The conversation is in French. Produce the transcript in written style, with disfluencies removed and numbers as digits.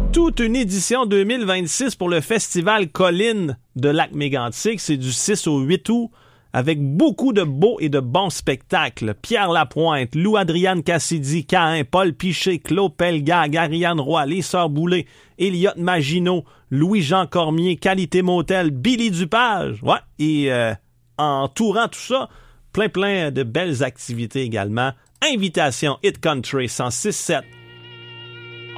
Toute une édition 2026 pour le festival Collines de Lac-Mégantic. C'est du 6 au 8 août avec beaucoup de beaux et de bons spectacles. Pierre Lapointe, Lou-Adrienne Cassidy, Caïn, Paul Piché, Claude Pelgag, Ariane Roy, Les Sœurs Boulay, Elliott Maginot, Louis-Jean Cormier, Qualité Motel, Billy Dupage. Ouais, et entourant tout ça, plein de belles activités également. Invitation Hit Country 106.7